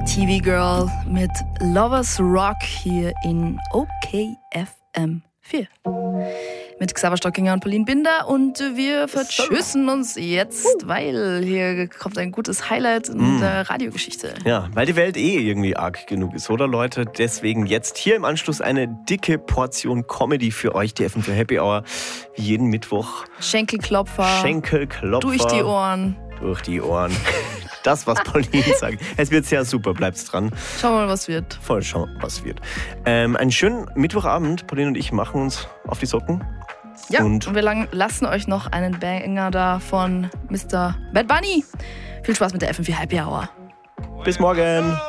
TV Girl mit Lovers Rock hier in OKFM 4. Mit Xaver Stockinger und Pauline Binder und wir verschüssen uns jetzt, weil hier kommt ein gutes Highlight in der Radiogeschichte. Ja, weil die Welt irgendwie arg genug ist, oder Leute? Deswegen jetzt hier im Anschluss eine dicke Portion Comedy für euch, die FM4 Happy Hour, wie jeden Mittwoch. Schenkelklopfer. Durch die Ohren. Durch die Ohren. Das, was Pauline sagt. Es wird sehr super, bleibt's dran. Schauen wir mal, was wird. Voll schauen, was wird. Einen schönen Mittwochabend. Pauline und ich machen uns auf die Socken. Ja, und wir lassen euch noch einen Banger da von Mr. Bad Bunny. Viel Spaß mit der FM4 Happy Hour. Bis morgen.